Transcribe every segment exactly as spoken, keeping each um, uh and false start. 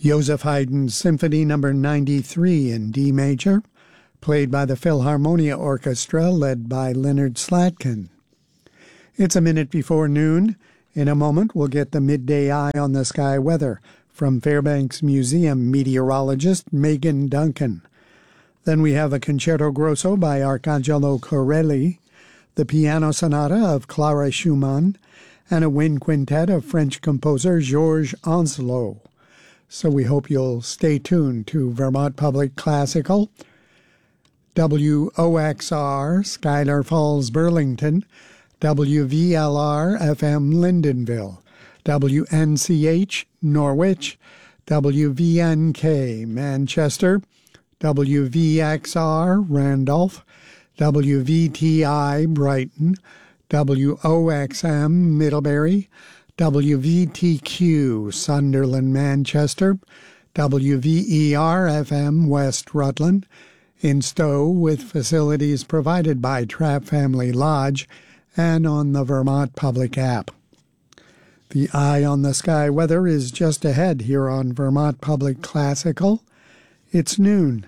Joseph Haydn's Symphony Number ninety-three in D major, played by the Philharmonia Orchestra, led by Leonard Slatkin. It's a minute before noon. In a moment, we'll get the midday eye on the sky weather from Fairbanks Museum meteorologist Megan Duncan. Then we have a Concerto Grosso by Arcangelo Corelli, the Piano Sonata of Clara Schumann, and a wind quintet of French composer Georges Ancelot. So we hope you'll stay tuned to Vermont Public Classical, W O X R, Schuyler Falls, Burlington, W V L R F M, Lyndonville, W N C H, Norwich, W V N K, Manchester, W V X R, Randolph, W V T I, Brighton, W O X M, Middlebury, W V T Q, Sunderland, Manchester, W V E R F M, West Rutland, in Stowe, with facilities provided by Trapp Family Lodge and on the Vermont Public app. The Eye on the Sky weather is just ahead here on Vermont Public Classical. It's noon.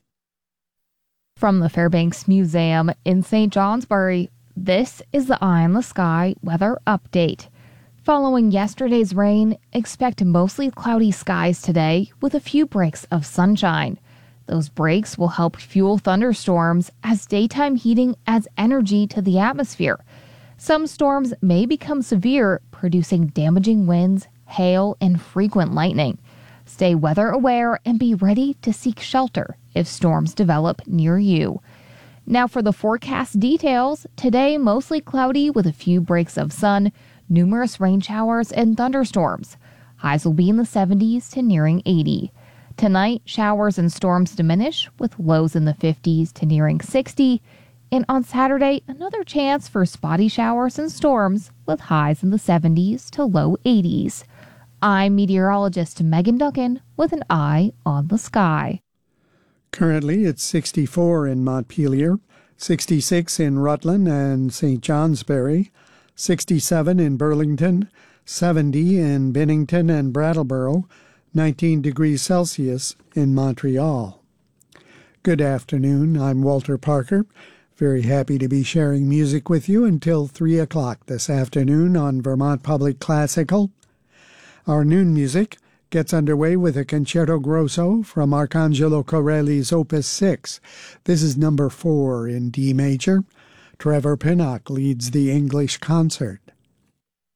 From the Fairbanks Museum in Saint Johnsbury, this is the Eye on the Sky weather update. Following yesterday's rain, expect mostly cloudy skies today with a few breaks of sunshine. Those breaks will help fuel thunderstorms as daytime heating adds energy to the atmosphere. Some storms may become severe, producing damaging winds, hail, and frequent lightning. Stay weather aware and be ready to seek shelter if storms develop near you. Now for the forecast details. Today, mostly cloudy with a few breaks of sun, numerous rain showers and thunderstorms. Highs will be in the seventies to nearing eighty. Tonight, showers and storms diminish with lows in the fifties to nearing sixty. And on Saturday, another chance for spotty showers and storms with highs in the seventies to low eighties. I'm meteorologist Megan Duncan with an Eye on the Sky. Currently, it's sixty-four in Montpelier, sixty-six in Rutland and Saint Johnsbury, sixty-seven in Burlington, seventy in Bennington and Brattleboro, nineteen degrees Celsius in Montreal. Good afternoon, I'm Walter Parker. Very happy to be sharing music with you until three o'clock this afternoon on Vermont Public Classical. Our noon music gets underway with a Concerto Grosso from Arcangelo Corelli's Opus six. This is number four in D major. Trevor Pinnock leads the English concert.